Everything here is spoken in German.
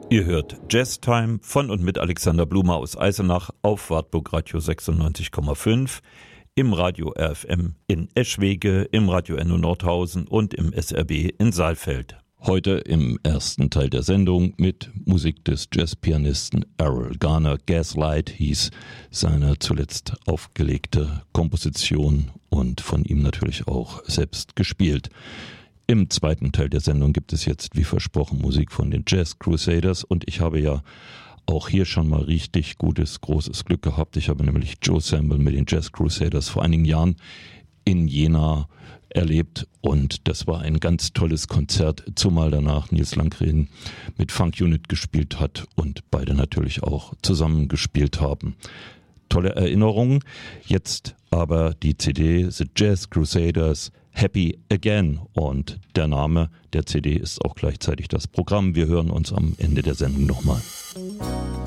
Ihr hört Jazz Time von und mit Alexander Blumer aus Eisenach auf Wartburg Radio 96,5, im Radio RFM in Eschwege, im Radio Enno Nordhausen und im SRB in Saalfeld. Heute im ersten Teil der Sendung mit Musik des Jazzpianisten Errol Garner. Gaslight hieß seine zuletzt aufgelegte Komposition und von ihm natürlich auch selbst gespielt. Im zweiten Teil der Sendung gibt es jetzt, wie versprochen, Musik von den Jazz Crusaders und ich habe ja auch hier schon mal richtig großes Glück gehabt. Ich habe nämlich Joe Sample mit den Jazz Crusaders vor einigen Jahren in Jena erlebt und das war ein ganz tolles Konzert, zumal danach Nils Landgren mit Funk Unit gespielt hat und beide natürlich auch zusammen gespielt haben. Tolle Erinnerungen. Jetzt aber die CD The Jazz Crusaders Happy Again und der Name der CD ist auch gleichzeitig das Programm. Wir hören uns am Ende der Sendung nochmal.